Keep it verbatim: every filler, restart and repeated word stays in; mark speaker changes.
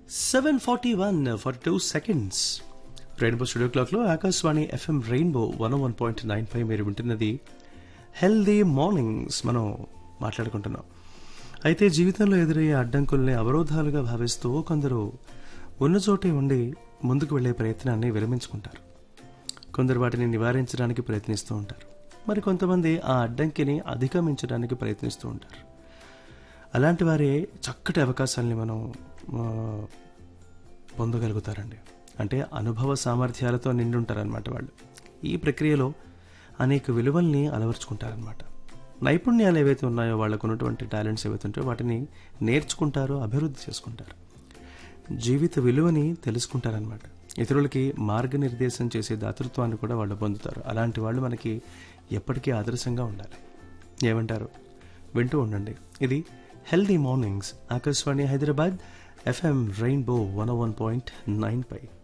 Speaker 1: Seven forty one forty two seconds rainbow studio క్లాక్లో Akashvani FM rainbow one one point nine five మీరు వింటున్నది healthy mornings మనం మాట్లాడుకుంటున్నాం. అయితే జీవితంలో ఎదురయ్యే అడ్డంకుల్ని అవరోధాలుగా భావిస్తూ కొందరు ఉన్న చోటే ఉండి ముందుకు వెళ్లే ప్రయత్నాన్ని విరమించుకుంటారు. కొందరు వాటిని నివారించడానికి ప్రయత్నిస్తూ ఉంటారు. మరి కొంతమంది ఆ అడ్డంకిని అధిగమించడానికి ప్రయత్నిస్తూ ఉంటారు. అలాంటి వారే చక్కటి అవకాశాలని మనం పొందగలుగుతారండి. అంటే అనుభవ సామర్థ్యాలతో నిండుంటారనమాట వాళ్ళు. ఈ ప్రక్రియలో అనేక విలువల్ని అలవర్చుకుంటారనమాట. నైపుణ్యాలు ఏవైతే ఉన్నాయో వాళ్ళకు ఉన్నటువంటి టాలెంట్స్ ఏవైతే ఉంటాయో వాటిని నేర్చుకుంటారో, అభివృద్ధి చేసుకుంటారు. జీవిత విలువని తెలుసుకుంటారనమాట. ఇతరులకి మార్గనిర్దేశం చేసే దాతృత్వాన్ని కూడా వాళ్ళు పొందుతారు. అలాంటి వాళ్ళు మనకి ఎప్పటికీ ఆదర్శంగా ఉండాలి. ఏమంటారు? వింటూ ఉండండి. ఇది healthy mornings, Akashvani Hyderabad FM rainbow one one point nine పై